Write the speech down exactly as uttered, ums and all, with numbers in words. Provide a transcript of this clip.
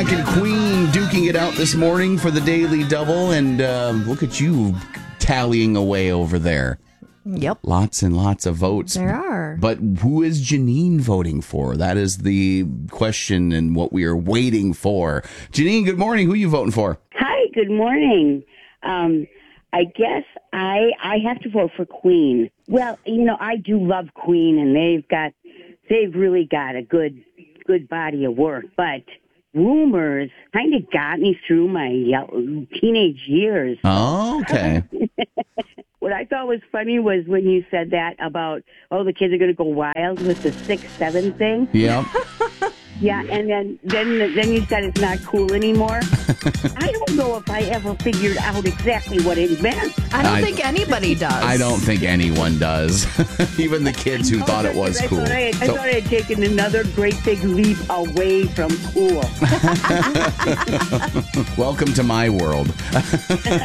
Mac and Queen duking it out this morning for the Daily Double. And uh, look at you tallying away over there. Yep. Lots and lots of votes. There are. But who is Janine voting for? That is the question and what we are waiting for. Janine, good morning. Who are you voting for? Hi, good morning. Um, I guess I I have to vote for Queen. Well, you know, I do love Queen, and they've got they've really got a good good body of work. But Rumors kind of got me through my teenage years. Oh, okay. What I thought was funny was when you said that about, oh, the kids are going to go wild with the six seven thing. Yep. Yeah, and then then then you said it's not cool anymore. I don't know if I ever figured out exactly what it meant. I don't I- think anybody does. I don't think anyone does. Even the kids who thought it was I cool. Thought I, had, I So- thought I had taken another great big leap away from cool. Welcome to my world.